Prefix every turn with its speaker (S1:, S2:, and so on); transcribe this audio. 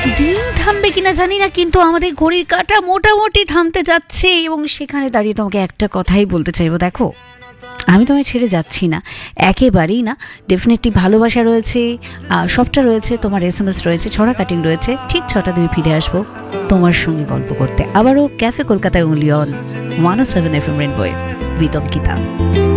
S1: দিন থামবে কিনা জানি না, কিন্তু আমাদের ঘড়ির কাঁটা মোটামুটি থামতে যাচ্ছে। এবং সেখানে দাঁড়িয়ে তোমাকে একটা কথাই বলতে চাইবো, দেখো আমি তোমায় ছেড়ে যাচ্ছি না, একেবারেই না। ডেফিনেটলি ভালোবাসা রয়েছে, সবটা রয়েছে, তোমার SMS রয়েছে, ছড়া কাটিং রয়েছে। ঠিক 6টা তুমি ফিরে আসবো তোমার সঙ্গে গল্প করতে, আবারও ক্যাফে কলকাতায়, only on 107 FM rainbow with Ankita.